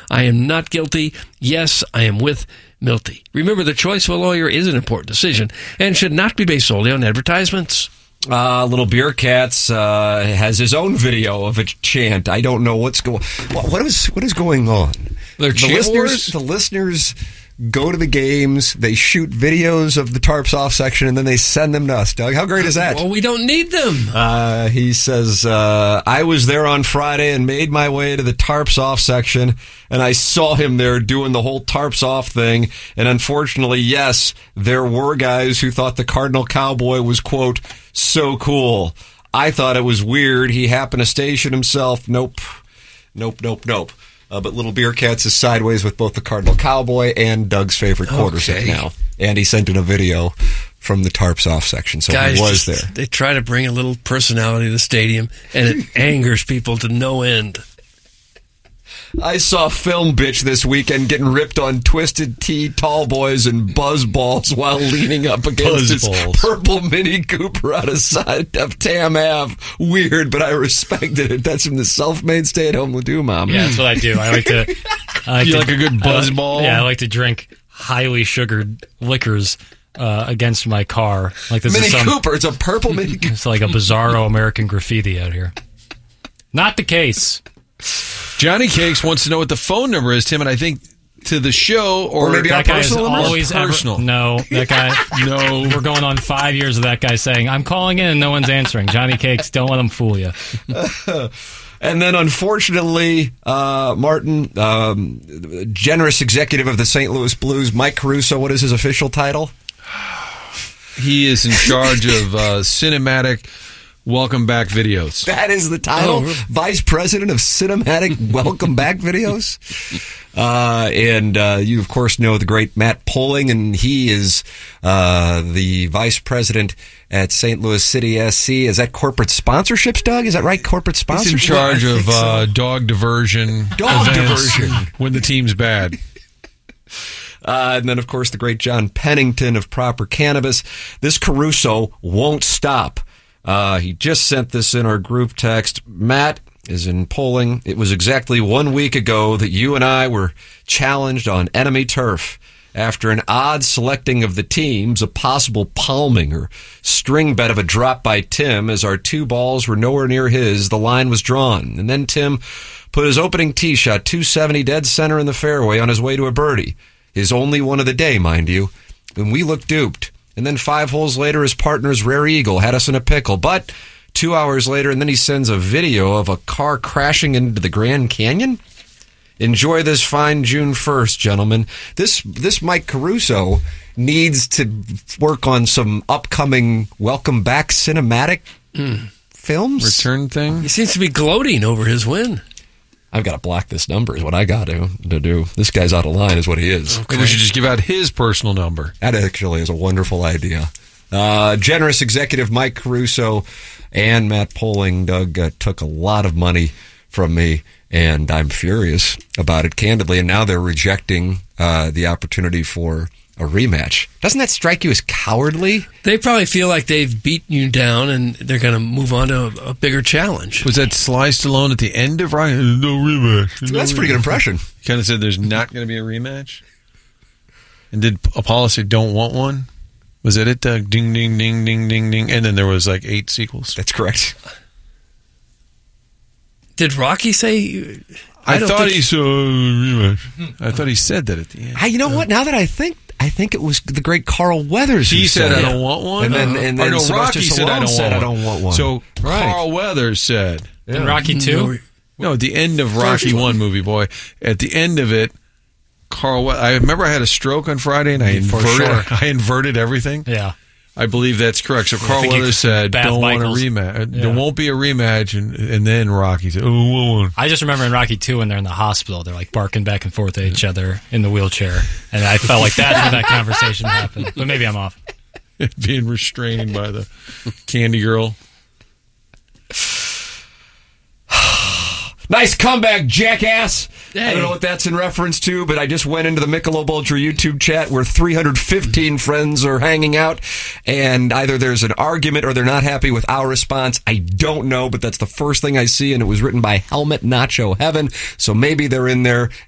I am not guilty. Yes, I am with Milty. Remember, the choice of a lawyer is an important decision and should not be based solely on advertisements. Little Beer Cats has his own video of a chant. I don't know what's going. What is going on? The listeners go to the games. They shoot videos of the Tarps Off section, and then they send them to us. Doug, how great is that? Well, we don't need them. He says, I was there on Friday and made my way to the Tarps Off section, and I saw him there doing the whole Tarps Off thing. And unfortunately, yes, there were guys who thought the Cardinal Cowboy was, quote, so cool. I thought it was weird. He happened to station himself. Nope. But Little Beer Cats is sideways with both the Cardinal Cowboy and Doug's favorite quarterback now. And he sent in a video from the Tarps Off section, so guys, he was there. They try to bring a little personality to the stadium, and it angers people to no end. I saw Film Bitch this weekend getting ripped on Twisted Tea, Tall Boys, and Buzz Balls while leaning up against his purple Mini Cooper out of Tam Ave. Weird, but I respected it. That's from the self-made stay-at-home do, Mom. Yeah, that's what I do. I like to... you like a good Buzz Ball? Yeah, I like to drink highly sugared liquors against my car. Like this Mini Cooper. It's a purple Mini Cooper. It's like a bizarro American graffiti out here. Not the case. Johnny Cakes wants to know what the phone number is, Tim, and I think to the show or maybe that our guy is personal number? always personal. No, that guy. No, we're going on 5 years of that guy saying, "I'm calling in and no one's answering." Johnny Cakes, don't let him fool you. And then, unfortunately, Martin, generous executive of the St. Louis Blues, Mike Caruso. What is his official title? He is in charge of cinematic welcome back videos. That is the title. Vice President of Cinematic Welcome Back Videos. And you, of course, know the great Matt Poling, and he is the Vice President at St. Louis City SC. Is that corporate sponsorships, Doug? Is that right? Corporate sponsorships? He's in charge of dog diversion. When the team's bad. And then, of course, the great John Pennington of Proper Cannabis. This Caruso won't stop. He just sent this in our group text. Matt is in polling. It was exactly 1 week ago that you and I were challenged on enemy turf. After an odd selecting of the teams, a possible palming or string bet of a drop by Tim as our two balls were nowhere near his, the line was drawn. And then Tim put his opening tee shot 270 dead center in the fairway on his way to a birdie. His only one of the day, mind you. And we looked duped. And then 5 holes later, his partner's Rare Eagle had us in a pickle. But 2 hours later, and then he sends a video of a car crashing into the Grand Canyon. Enjoy this fine June 1st, gentlemen. This Mike Caruso needs to work on some upcoming welcome back cinematic films. Return thing. He seems to be gloating over his win. I've got to block this number is what I got to do. This guy's out of line is what he is. Okay. We should just give out his personal number. That actually is a wonderful idea. Generous executive Mike Caruso and Matt Poling, Doug, took a lot of money from me, and I'm furious about it, candidly. And now they're rejecting the opportunity for a rematch. Doesn't that strike you as cowardly? They probably feel like they've beaten you down and they're going to move on to a bigger challenge. Was that Sly Stallone at the end of Rocky? No rematch. That's a pretty good impression. He kind of said there's not going to be a rematch. And did Apollo say don't want one? Was that it, Doug? Ding, ding, ding, ding, ding, ding. And then there was like 8 sequels. That's correct. Did Rocky say... I thought he said rematch. I thought he said that at the end. You know what? Now that I think it was the great Carl Weathers. He said, "I don't want one," and then Rocky said, "I don't want one." So right. Carl Weathers said, "In Rocky 2." No, at the end of Rocky 1, movie boy. At the end of it, I remember I had a stroke on Friday and I inverted everything. Yeah. I believe that's correct. So Carl Weathers said, "Don't want a rematch. There won't be a rematch." And then Rocky said, "Oh, I just remember in Rocky 2 when they're in the hospital, they're like barking back and forth at each other in the wheelchair, and I felt like that's when that conversation happened. But maybe I'm off. Being restrained by the candy girl. Nice comeback, jackass. Hey. I don't know what that's in reference to, but I just went into the Michelob Ultra YouTube chat where 315 friends are hanging out, and either there's an argument or they're not happy with our response. I don't know, but that's the first thing I see, and it was written by Helmet Nacho Heaven, so maybe they're in there